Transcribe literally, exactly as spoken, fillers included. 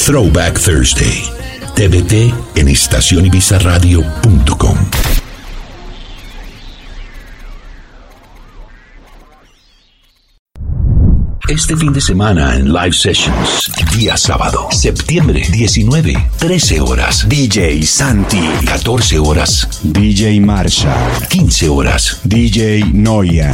Throwback Thursday. T V T en estación ibiza radio punto com. Este fin de semana en Live Sessions, día sábado, septiembre diecinueve, trece horas. D J Santi. catorce horas. D J Marshall. quince horas. D J Noia.